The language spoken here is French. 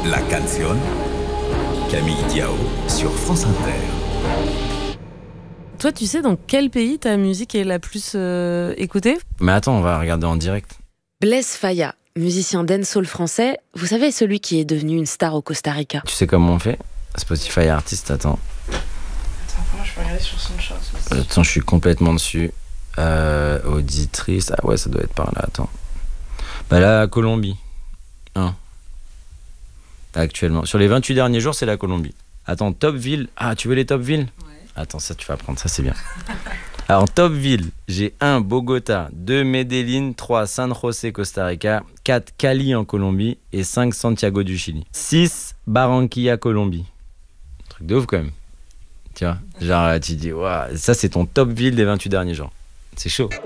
La Canción, Camille Diao sur France Inter. Toi, tu sais dans quel pays ta musique est la plus écoutée ? Mais attends, on va regarder en direct. Blaise Faya, musicien dancehall français. Vous savez, celui qui est devenu une star au Costa Rica. Tu sais comment on fait ? Spotify Artist, attends. Attends, je peux regarder sur SoundCloud. Attends, je suis complètement dessus. Auditrice, ah ouais, ça doit être par là, attends. Bah là, Colombie. Actuellement. Sur les 28 derniers jours, c'est la Colombie. Attends, top ville. Ah, tu veux les top villes ? Ouais. Attends, ça tu vas prendre, ça c'est bien. Alors, top ville, j'ai 1 Bogota, 2 Medellín, 3 San José, Costa Rica, 4 Cali en Colombie et 5 Santiago du Chili. 6 Barranquilla, Colombie. Truc de ouf quand même. Tu vois, genre tu dis, waouh, ça c'est ton top ville des 28 derniers jours. C'est chaud.